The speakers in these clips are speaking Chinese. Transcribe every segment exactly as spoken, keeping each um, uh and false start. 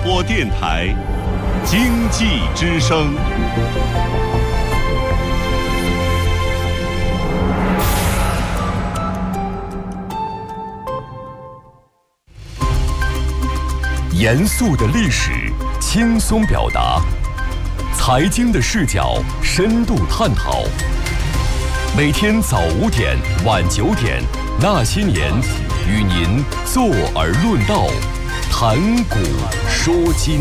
播电台经济之声。严肃的历史，轻松表达；财经的视角，深度探讨。每天早五点，晚九点，那些年，与您坐而论道，谈古说今。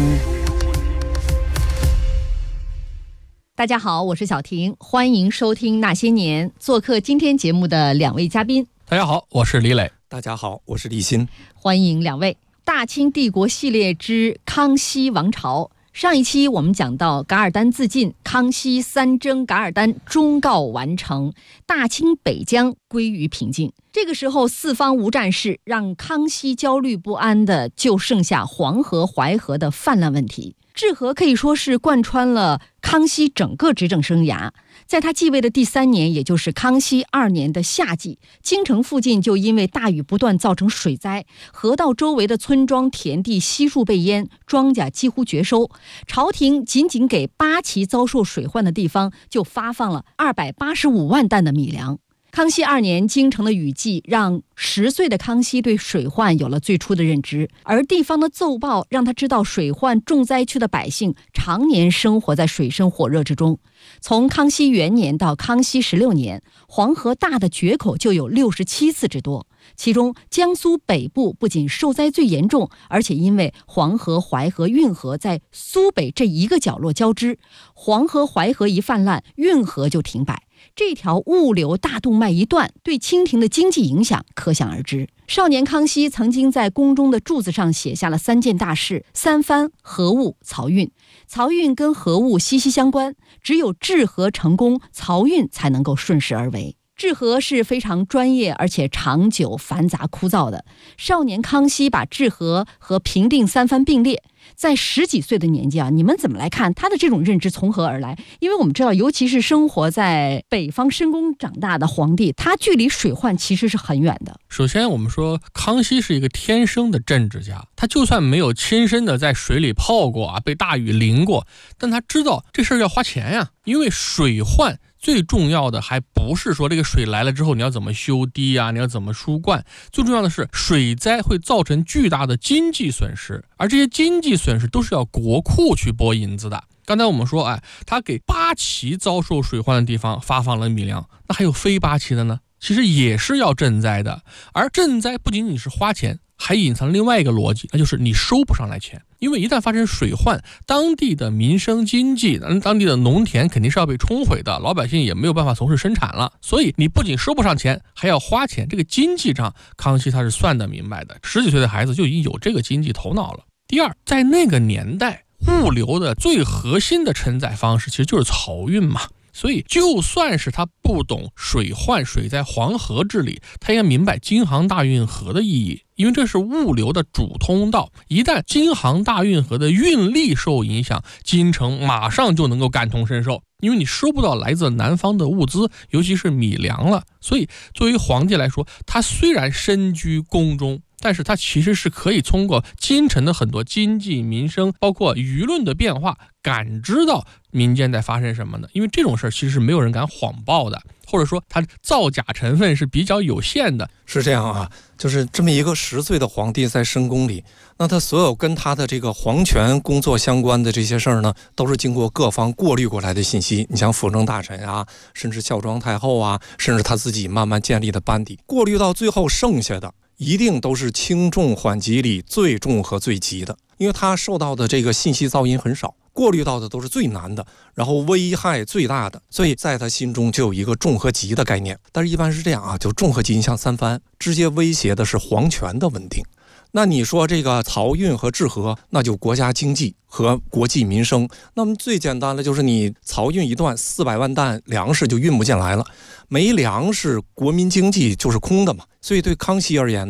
大家好，我是小婷，欢迎收听《那些年》。做客今天节目的两位嘉宾。 大家好，我是李磊。 大家好，我是立新。 欢迎两位。大清帝国系列之康熙王朝，上一期我们讲到噶尔丹自尽，康熙三征噶尔丹终告完成，大清北疆归于平静。这个时候四方无战事，让康熙焦虑不安的就剩下黄河淮河的泛滥问题。治河可以说是贯穿了康熙整个执政生涯。在他继位的第三年，也就是康熙二年的夏季，京城附近就因为大雨不断造成水灾，河道周围的村庄田地悉数被淹，庄稼几乎绝收。朝廷仅仅给八旗遭受水患的地方就发放了二百八十五万担的米粮。康熙二年，京城的雨季让十岁的康熙对水患有了最初的认知，而地方的奏报让他知道水患重灾区的百姓常年生活在水深火热之中。从康熙元年到康熙十六年，黄河大的决口就有六十七次之多。其中江苏北部不仅受灾最严重，而且因为黄河、淮河、运河在苏北这一个角落交织，黄河、淮河一泛滥，运河就停摆。这条物流大动脉一断，对清廷的经济影响可想而知。少年康熙曾经在宫中的柱子上写下了三件大事：三藩、河务、漕运。漕运跟河务息息相关，只有治河成功，漕运才能够顺势而为。治河是非常专业而且长久、繁杂枯燥的。少年康熙把治河和平定三藩并列，在十几岁的年纪啊，你们怎么来看他的这种认知从何而来？因为我们知道，尤其是生活在北方深宫长大的皇帝，他距离水患其实是很远的。 首先我们说康熙是一个天生的政治家，他就算没有亲身的在水里泡过啊，被大雨淋过，但他知道这事儿要花钱呀。因为水患最重要的还不是说这个水来了之后你要怎么修堤啊，你要怎么疏灌，最重要的是水灾会造成巨大的经济损失，而这些经济损失都是要国库去拨银子的。刚才我们说，哎，他给八旗遭受水患的地方发放了米粮，那还有非八旗的呢，其实也是要赈灾的。而赈灾不仅仅是花钱，还隐藏另外一个逻辑，那就是你收不上来钱。因为一旦发生水患，当地的民生经济，当地的农田肯定是要被冲毁的，老百姓也没有办法从事生产了，所以你不仅收不上钱，还要花钱。这个经济账，康熙他是算得明白的，十几岁的孩子就已经有这个经济头脑了。第二，在那个年代，物流的最核心的承载方式其实就是漕运嘛。所以就算是他不懂水患水灾黄河治理，他也明白京杭大运河的意义，因为这是物流的主通道，一旦京杭大运河的运力受影响，京城马上就能够感同身受，因为你收不到来自南方的物资，尤其是米粮了。所以作为皇帝来说，他虽然身居宫中，但是他其实是可以通过京城的很多经济民生包括舆论的变化，感知到民间在发生什么呢？因为这种事儿其实是没有人敢谎报的，或者说它造假成分是比较有限的。 是这样啊，就是这么一个十岁的皇帝在深宫里，那他所有跟他的这个皇权工作相关的这些事儿呢，都是经过各方过滤过来的信息。你像辅政大臣啊，甚至孝庄太后啊，甚至他自己慢慢建立的班底，过滤到最后剩下的一定都是轻重缓急里最重和最急的，因为他受到的这个信息噪音很少，过滤到的都是最难的，然后危害最大的，所以在他心中就有一个重和急的概念。但是一般是这样啊，就重和急，你像三藩直接威胁的是皇权的稳定，那你说这个漕运和治河，那就国家经济和国计民生。那么最简单的就是你漕运一断，四百万担粮食就运不进来了，没粮食国民经济就是空的嘛。所以对康熙而言呢，就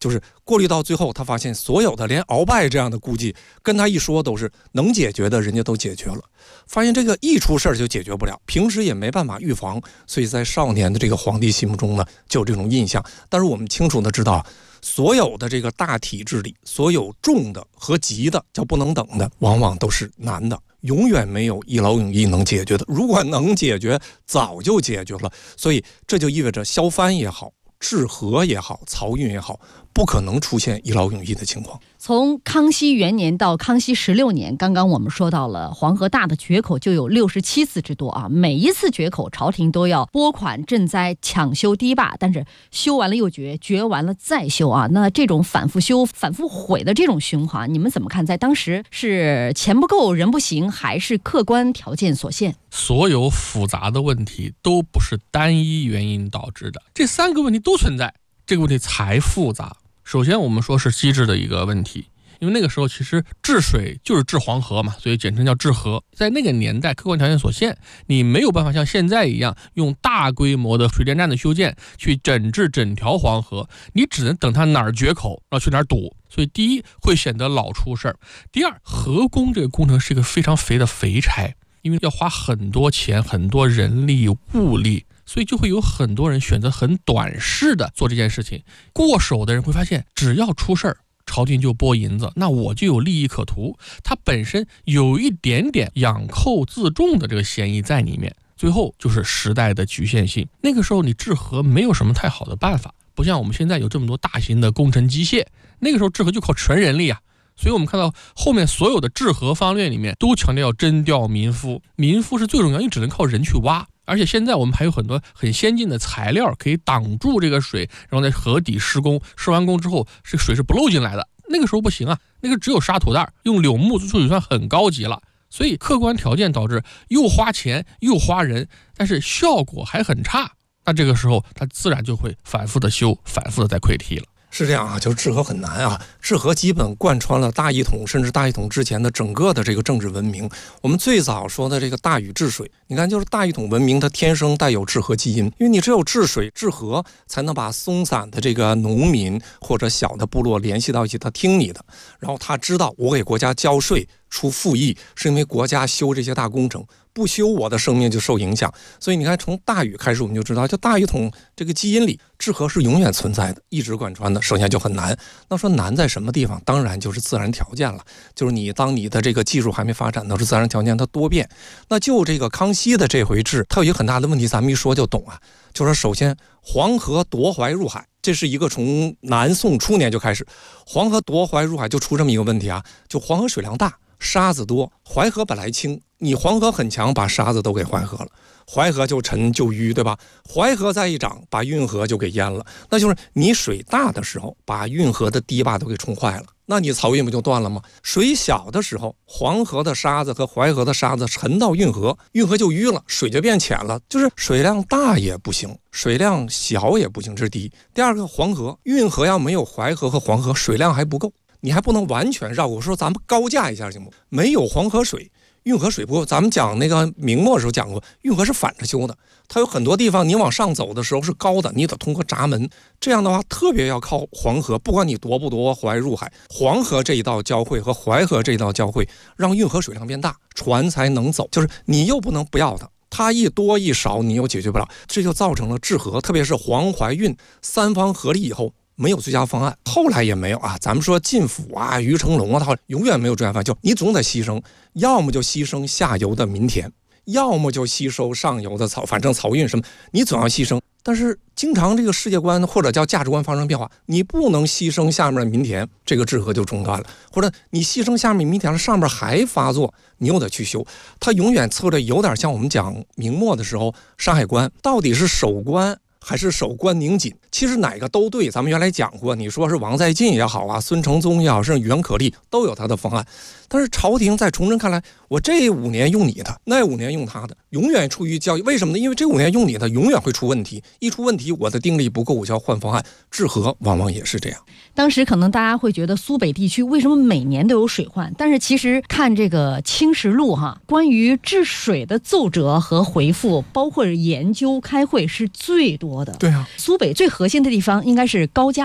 就是过滤到最后，他发现所有的连鳌拜这样的估计跟他一说都是能解决的，人家都解决了。发现这个一出事儿就解决不了，平时也没办法预防，所以在少年的这个皇帝心目中呢，就有这种印象。但是我们清楚的知道，所有的这个大体制里，所有重的和急的叫不能等的，往往都是难的，永远没有一劳永逸能解决的。如果能解决，早就解决了。所以这就意味着萧藩也好，治和也好，漕运也好，不可能出现一劳永逸的情况。 从康熙元年到康熙十六年，刚刚我们说到了黄河大的决口就有六十七次之多啊！每一次决口，朝廷都要拨款赈灾、抢修堤坝，但是修完了又决，决完了再修啊！那这种反复修、反复毁的这种循环，你们怎么看？在当时是钱不够、人不行，还是客观条件所限？ 所有复杂的问题都不是单一原因导致的，这三个问题都存在，这个问题才复杂。首先我们说是机制的一个问题，因为那个时候其实治水就是治黄河嘛，所以简称叫治河。在那个年代客观条件所限，你没有办法像现在一样用大规模的水电站的修建去整治整条黄河，你只能等它哪儿决口然后去哪儿堵。所以第一会显得老出事儿，第二河工这个工程是一个非常肥的肥差，因为要花很多钱、很多人力物力，所以就会有很多人选择很短视的做这件事情。过手的人会发现，只要出事儿，朝廷就拨银子，那我就有利益可图。它本身有一点点养寇自重的这个嫌疑在里面。最后就是时代的局限性，那个时候你治河没有什么太好的办法，不像我们现在有这么多大型的工程机械，那个时候治河就靠纯人力啊。所以我们看到后面所有的治河方略里面都强调要征调民夫，民夫是最重要，因为只能靠人去挖。而且现在我们还有很多很先进的材料可以挡住这个水，然后在河底施工，施完工之后这水是不漏进来的。那个时候不行啊，那个只有沙土袋，用柳木做就算很高级了。所以客观条件导致又花钱又花人，但是效果还很差，那这个时候它自然就会反复的修，反复的在溃堤了。 是这样啊，就是治河很难啊，治河基本贯穿了大一统甚至大一统之前的整个的这个政治文明。我们最早说的这个大禹治水，你看就是大一统文明它天生带有治河基因，因为你只有治水治河才能把松散的这个农民或者小的部落联系到一起，他听你的，然后他知道我给国家交税出赋役是因为国家修这些大工程，不修我的生命就受影响。所以你看从大禹开始我们就知道，就大一统这个基因里治河是永远存在的，一直贯穿的。首先就很难，那说难在什么地方？当然就是自然条件了，就是你当你的这个技术还没发展到是自然条件它多变。那就这个康熙的这回治，它有一个很大的问题，咱们一说就懂啊，就是首先黄河夺淮入海，这是一个从南宋初年就开始，黄河夺淮入海就出这么一个问题啊，就黄河水量大，沙子多，淮河本来轻，你黄河很强，把沙子都给淮河了，淮河就沉就淤，对吧？淮河再一涨，把运河就给淹了。那就是你水大的时候，把运河的堤坝都给冲坏了，那你漕运不就断了吗？水小的时候，黄河的沙子和淮河的沙子沉到运河，运河就淤了，水就变浅了。就是水量大也不行，水量小也不行，这是第一。第二个，黄河运河要没有淮河和黄河，水量还不够，你还不能完全绕过。说咱们高架一下行不？没有黄河水，运河水不够。咱们讲那个明末的时候讲过，运河是反着修的，它有很多地方你往上走的时候是高的，你得通过闸门，这样的话特别要靠黄河，不管你夺不夺淮入海，黄河这一道交汇和淮河这一道交汇，让运河水量变大，船才能走。就是你又不能不要它，它一多一少你又解决不了，这就造成了治河，特别是黄淮运三方合力以后没有最佳方案，后来也没有啊。咱们说晋府啊、于成龙啊，他永远没有最佳方案，就你总得牺牲，要么就牺牲下游的民田，要么就吸收上游的漕，反正漕运什么，你总要牺牲。但是经常这个世界观或者叫价值观发生变化，你不能牺牲下面的民田，这个治河就中断了；或者你牺牲下面民田了，上面还发作，你又得去修。它永远策略有点像我们讲明末的时候山海关，到底是守关还是守关宁紧，其实哪个都对。咱们原来讲过，你说是王在晋也好啊，孙承宗也好，甚至袁可立都有他的方案。但是朝廷在崇祯看来，我这五年用你的，那五年用他的，永远出于教育。为什么呢？因为这五年用你的永远会出问题，一出问题我的定力不够，我就要换方案。治河往往也是这样。 当时可能大家会觉得苏北地区为什么每年都有水患，但是其实看这个《清实录》哈，关于治水的奏折和回复，包括研究开会是最多的。 对啊， 苏北最核心的地方应该是高家堰。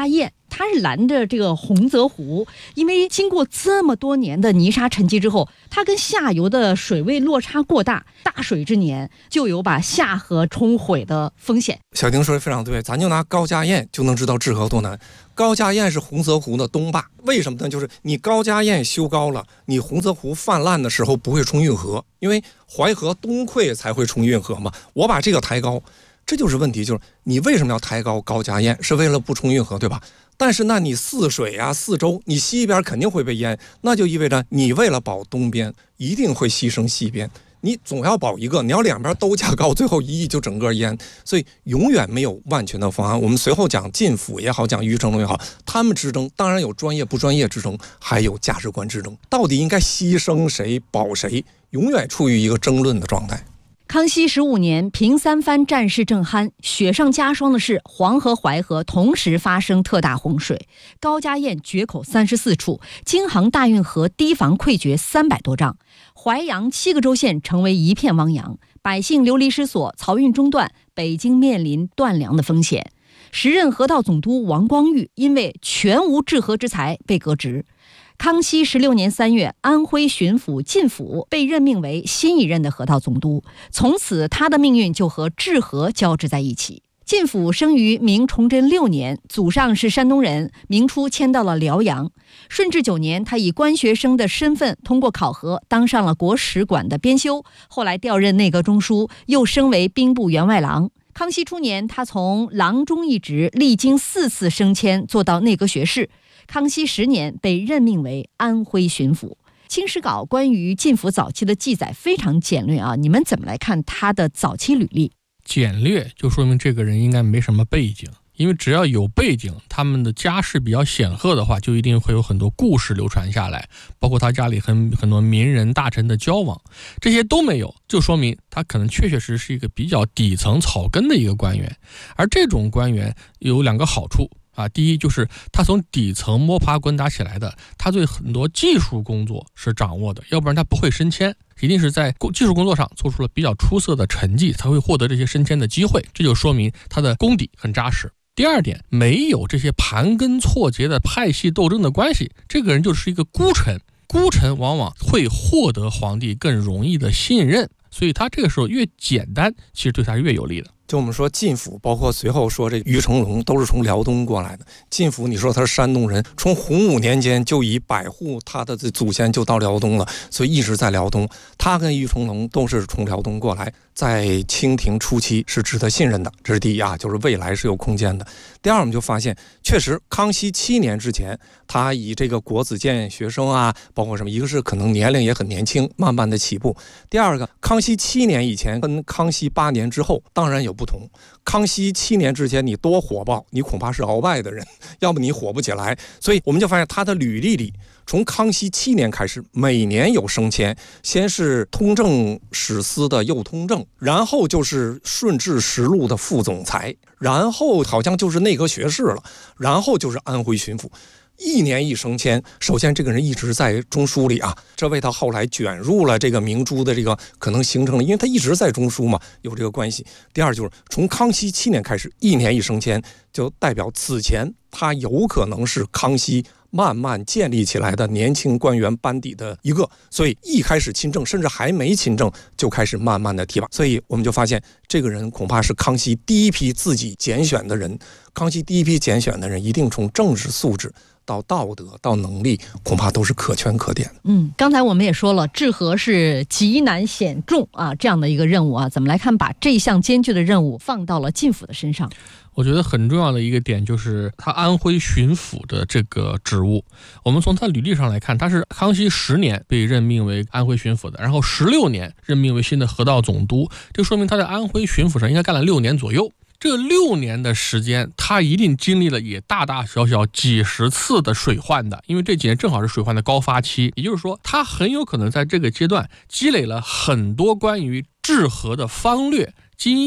他是拦着这个洪泽湖，因为经过这么多年的泥沙沉积之后，它跟下游的水位落差过大，大水之年就有把下河冲毁的风险。 小丁说的非常对，咱就拿高家堰就能知道治河多难。高家堰是洪泽湖的东坝，为什么呢？就是你高家堰修高了，你洪泽湖泛滥的时候不会冲运河，因为淮河东溃才会冲运河嘛。我把这个抬高，这就是问题，就是你为什么要抬高高家堰？是为了不冲运河，对吧？但是那你泗水啊、泗州，你西边肯定会被淹，那就意味着你为了保东边，一定会牺牲西边。你总要保一个，你要两边都加高，最后一役就整个淹，所以永远没有万全的方案。我们随后讲晋府也好，讲于成龙也好，他们之争当然有专业不专业之争，还有价值观之争，到底应该牺牲谁保谁，永远处于一个争论的状态。 康熙十五年，平三藩战事正酣，雪上加霜的是黄河、淮河同时发生特大洪水，高家堰决口三十四处，京杭大运河堤防溃决三百多丈，淮扬七个州县成为一片汪洋，百姓流离失所，漕运中断，北京面临断粮的风险。时任河道总督王光裕因为全无治河之才被革职。康熙十六年三月，安徽巡抚靳辅被任命为新一任的河道总督，从此他的命运就和治河交织在一起。靳辅生于明崇祯六年，祖上是山东人，明初迁到了辽阳。顺治九年，他以官学生的身份通过考核，当上了国史馆的编修，后来调任内阁中书，又升为兵部员外郎。康熙初年，他从郎中一职历经四次升迁，做到内阁学士。康熙十年被任命为安徽巡抚。清史稿关于靳辅早期的记载非常简略啊，你们怎么来看他的早期履历？ 简略就说明这个人应该没什么背景，因为只要有背景，他们的家世比较显赫的话，就一定会有很多故事流传下来，包括他家里很很多名人大臣的交往，这些都没有，就说明他可能确确实实是一个比较底层草根的一个官员。而这种官员有两个好处啊，第一就是他从底层摸爬滚打起来的，他对很多技术工作是掌握的，要不然他不会升迁，一定是在技术工作上做出了比较出色的成绩，才会获得这些升迁的机会，这就说明他的功底很扎实。第二点，没有这些盘根错节的派系斗争的关系，这个人就是一个孤臣，孤臣往往会获得皇帝更容易的信任，所以他这个时候越简单，其实对他是越有利的。 就我们说靳辅，包括随后说这于成龙，都是从辽东过来的。靳辅你说他是山东人，从洪武年间就以百户他的祖先就到辽东了，所以一直在辽东。他跟于成龙都是从辽东过来，在清廷初期是值得信任的，这是第一啊，就是未来是有空间的。第二，我们就发现确实康熙七年之前，他以这个国子监学生啊，包括什么，一个是可能年龄也很年轻，慢慢的起步。第二个，康熙七年以前跟康熙八年之后当然有不同。康熙七年之前你多火爆，你恐怕是鳌拜的人，要不你火不起来。所以我们就发现他的履历里，从康熙七年开始，每年有升迁，先是通政史司的右通政，然后就是顺治实录的副总裁，然后好像就是内阁学士了，然后就是安徽巡抚。一年一升迁，首先这个人一直在中书里啊，这为他后来卷入了这个明珠的这个可能形成了，因为他一直在中书嘛，有这个关系。第二就是从康熙七年开始，一年一升迁，就代表此前他有可能是康熙慢慢建立起来的年轻官员班底的一个，所以一开始亲政，甚至还没亲政就开始慢慢的提拔，所以我们就发现这个人恐怕是康熙第一批自己拣选的人。康熙第一批拣选的人，一定从政治素质到道德到能力，恐怕都是可圈可点的。 嗯，刚才我们也说了，治河是极难险重啊，这样的一个任务啊，怎么来看把这项艰巨的任务放到了靳辅的身上？ 我觉得很重要的一个点就是他安徽巡抚的这个职务。我们从他履历上来看，他是康熙十年被任命为安徽巡抚的，然后十六年任命为新的河道总督，这说明他在安徽巡抚上应该干了六年左右。这六年的时间，他一定经历了也大大小小几十次的水患的，因为这几年正好是水患的高发期，也就是说他很有可能在这个阶段积累了很多关于治河的方略经验，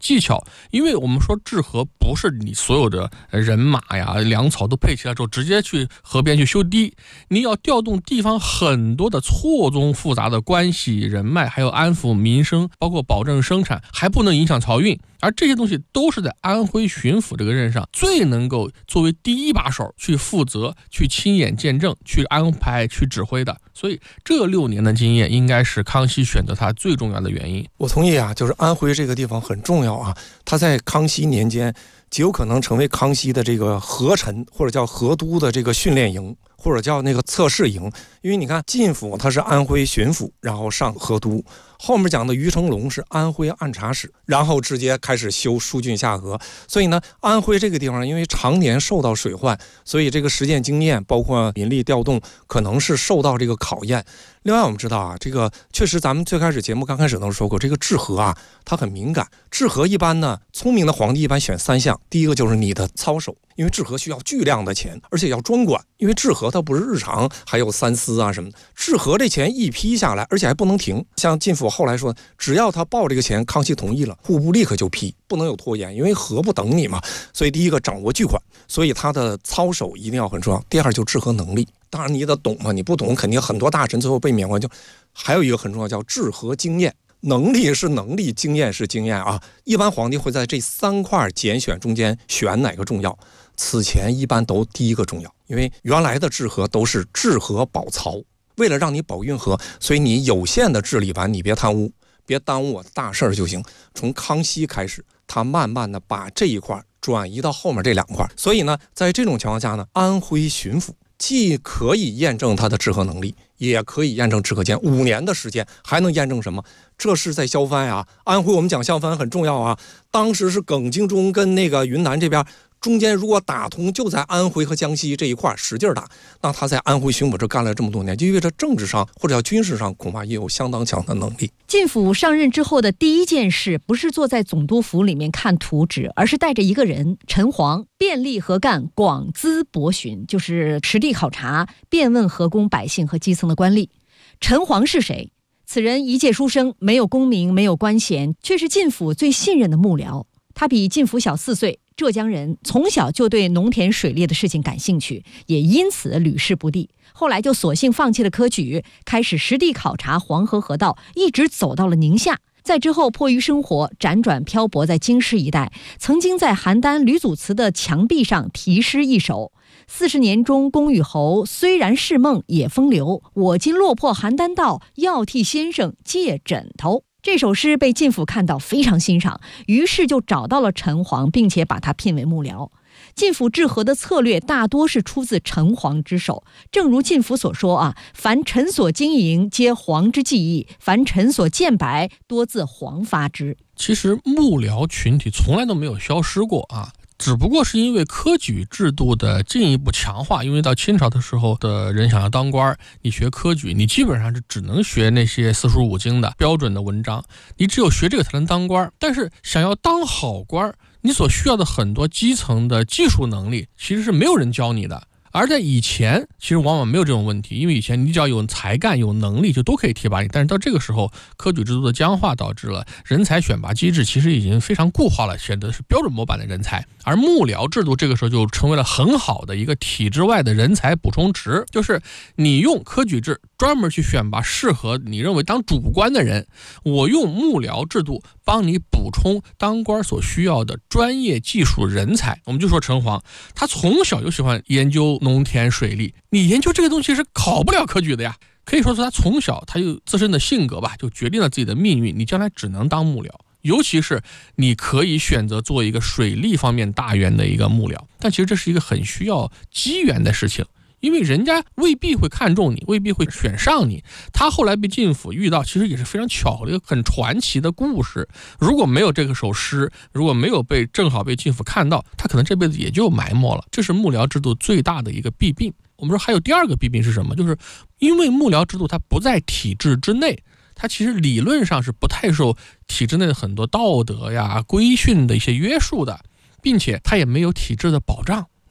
技巧，因为我们说治河不是你所有的人马呀、粮草都配齐了之后直接去河边去修堤，你要调动地方很多的错综复杂的关系人脉，还有安抚民生，包括保证生产，还不能影响漕运，而这些东西都是在安徽巡抚这个任上最能够作为第一把手去负责、去亲眼见证、去安排、去指挥的。所以这六年的经验应该是康熙选择他最重要的原因。 我同意啊，就是安徽这个地方很重要啊，它在康熙年间极有可能成为康熙的这个河臣或者叫河都的这个训练营，或者叫那个测试营。因为你看晋府他是安徽巡抚，然后上河都，后面讲的于成龙是安徽按察使，然后直接开始修疏浚下河。所以呢，安徽这个地方因为常年受到水患，所以这个实践经验包括民力调动可能是受到这个考验。另外我们知道啊，这个确实咱们最开始节目刚开始都说过，这个治河啊它很敏感。治河一般呢，聪明的皇帝一般选三项，第一个就是你的操守，因为治河需要巨量的钱，而且要专管，因为治河它不是日常，还有三司啊什么的。治河这钱一批下来，而且还不能停。像晋府后来说，只要他报这个钱，康熙同意了，户部立刻就批，不能有拖延，因为河不等你嘛。所以第一个掌握巨款，所以他的操守一定要很重要。第二就治河能力，当然你得懂嘛，你不懂肯定很多大臣最后被免官。就还有一个很重要叫治河经验。能力是能力，经验是经验啊。一般皇帝会在这三块拣选中间选哪个重要，此前一般都第一个重要，因为原来的治河都是治河保漕，为了让你保运河，所以你有限的治理完，你别贪污，别耽误我大事儿就行。从康熙开始，他慢慢的把这一块转移到后面这两块，所以呢，在这种情况下呢，安徽巡抚既可以验证他的治河能力，也可以验证治河经验。五年的时间还能验证什么？这是在削藩啊，安徽我们讲削藩很重要啊。当时是耿精忠跟那个云南这边中间如果打通，就在安徽和江西这一块使劲打，那他在安徽巡抚这干了这么多年，就意味着政治上或者叫军事上恐怕也有相当强的能力。 晋府上任之后的第一件事，不是坐在总督府里面看图纸，而是带着一个人陈黄，遍历河干，广咨博询，就是实地考察，遍问河工百姓和基层的官吏。陈黄是谁？此人一介书生，没有功名，没有官衔，却是晋府最信任的幕僚。他比晋府小四岁，浙江人，从小就对农田水利的事情感兴趣，也因此屡试不第。后来就索性放弃了科举，开始实地考察黄河河道，一直走到了宁夏。在之后迫于生活，辗转漂泊在京师一带，曾经在邯郸吕祖祠的墙壁上题诗一首：四十年中公与侯，虽然是梦也风流，我今落魄邯郸道，要替先生借枕头。这首诗被晋府看到，非常欣赏，于是就找到了陈黄，并且把他聘为幕僚。晋府治河的策略大多是出自陈黄之手，正如晋府所说啊，凡臣所经营，皆黄之技艺；凡臣所见白，多自黄发之。 其实幕僚群体从来都没有消失过啊。只不过是因为科举制度的进一步强化，因为到清朝的时候的人想要当官，你学科举，你基本上是只能学那些四书五经的标准的文章，你只有学这个才能当官。但是想要当好官，你所需要的很多基层的技术能力其实是没有人教你的。而在以前其实往往没有这种问题，因为以前你只要有才干有能力就都可以提拔你，但是到这个时候科举制度的僵化导致了人才选拔机制其实已经非常固化了，选的是标准模板的人才。而幕僚制度这个时候就成为了很好的一个体制外的人才补充池，就是你用科举制专门去选拔适合你认为当主官的人，我用幕僚制度帮你补充当官所需要的专业技术人才。我们就说陈黄，他从小就喜欢研究农田水利，你研究这个东西是考不了科举的呀。可以说是他从小他有自身的性格吧，就决定了自己的命运，你将来只能当幕僚。尤其是你可以选择做一个水利方面大员的一个幕僚，但其实这是一个很需要机缘的事情，因为人家未必会看中你，未必会选上你。他后来被晋府遇到，其实也是非常巧的一个很传奇的故事。如果没有这个首诗，如果没有被正好被晋府看到，他可能这辈子也就埋没了。这是幕僚制度最大的一个弊病。我们说还有第二个弊病是什么？就是因为幕僚制度它不在体制之内，它其实理论上是不太受体制内的很多道德呀规训的一些约束的，并且它也没有体制的保障。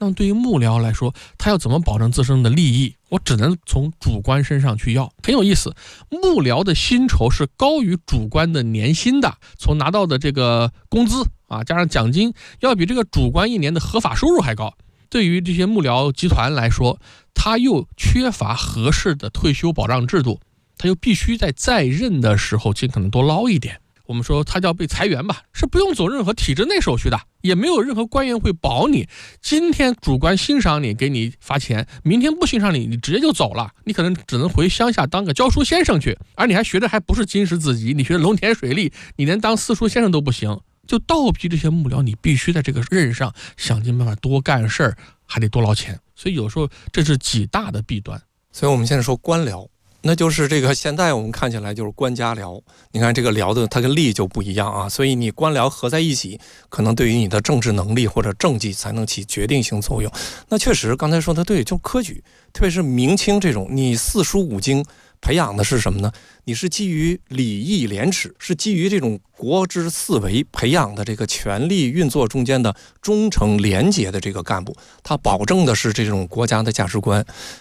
那么对于幕僚来说，他要怎么保证自身的利益？我只能从主官身上去要。很有意思，幕僚的薪酬是高于主官的年薪的，从拿到的这个工资啊，加上奖金，要比这个主官一年的合法收入还高。对于这些幕僚集团来说，他又缺乏合适的退休保障制度，他又必须在在任的时候尽可能多捞一点。我们说他叫被裁员吧，是不用走任何体制内手续的，也没有任何官员会保你。今天主官欣赏你，给你发钱，明天不欣赏你，你直接就走了，你可能只能回乡下当个教书先生去，而你还学的还不是经史子集，你学的农田水利，你连当私塾先生都不行。就倒逼这些幕僚，你必须在这个任上想尽办法多干事儿，还得多捞钱。所以有时候这是几大的弊端。 所以我们现在说官僚，那就是这个现在我们看起来就是官家僚。你看这个僚的它跟吏就不一样啊，所以你官僚合在一起，可能对于你的政治能力或者政绩才能起决定性作用。那确实刚才说的对，就科举，特别是明清这种，你四书五经培养的是什么呢？你是基于礼义廉耻，是基于这种国之四维培养的这个权力运作中间的忠诚廉洁的这个干部，他保证的是这种国家的价值观。